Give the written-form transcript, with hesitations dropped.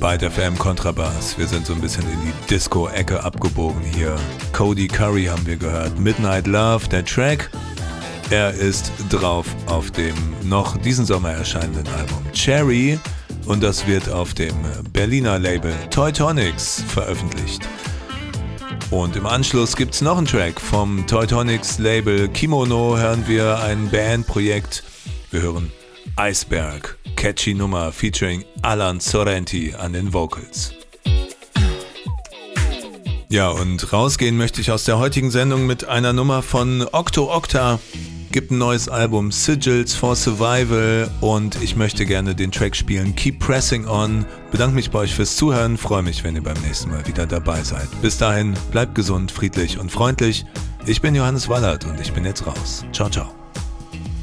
Byte FM Kontrabass. Wir sind so ein bisschen in die Disco-Ecke abgebogen hier. Cody Curry haben wir gehört. Midnight Love, der Track. Er ist drauf auf dem noch diesen Sommer erscheinenden Album Cherry und das wird auf dem Berliner Label Teutonics veröffentlicht. Und im Anschluss gibt's noch einen Track vom Teutonics Label Kimono, hören wir ein Bandprojekt. Wir hören Iceberg, catchy Nummer featuring Alan Sorrenti an den Vocals. Ja, und rausgehen möchte ich aus der heutigen Sendung mit einer Nummer von Octo Octa. Gibt ein neues Album, Sigils for Survival, und ich möchte gerne den Track spielen, Keep Pressing On. Bedanke mich bei euch fürs Zuhören, freue mich, wenn ihr beim nächsten Mal wieder dabei seid. Bis dahin, bleibt gesund, friedlich und freundlich. Ich bin Johannes Wallert und ich bin jetzt raus. Ciao, ciao.